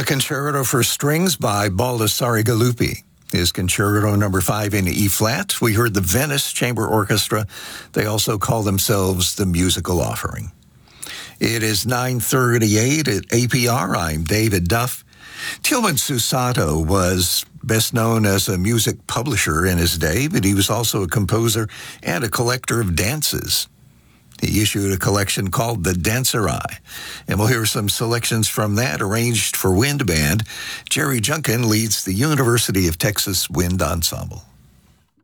A concerto for strings by Baldassare Galuppi is Concerto Number 5 in E-flat. We heard the Venice Chamber Orchestra. They also call themselves the Musical Offering. It is 9:38 at APR. I'm David Duff. Tilman Susato was best known as a music publisher in his day, but he was also a composer and a collector of dances. He issued a collection called The Dancerai, and we'll hear some selections from that arranged for wind band. Jerry Junkin leads the University of Texas Wind Ensemble.